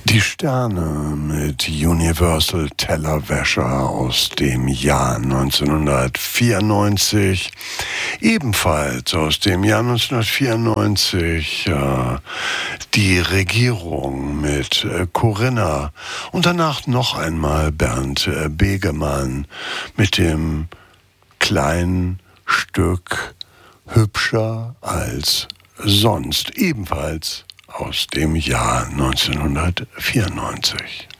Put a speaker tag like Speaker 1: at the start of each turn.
Speaker 1: Die Sterne mit Universal Tellerwäscher aus dem Jahr 1994. Ebenfalls aus dem Jahr 1994 die Regierung mit Corinna. Und danach noch einmal Bernd Begemann mit dem kleinen Stück Hübscher als sonst. Ebenfalls aus dem Jahr 1994.